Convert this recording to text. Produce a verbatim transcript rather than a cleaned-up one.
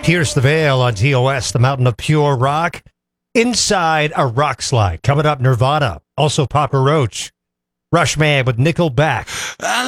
Pierce the Veil on T O S, the mountain of pure rock. Inside a Rock Slide. Coming up, Nirvana. Also Papa Roach. Rushman with Nickelback.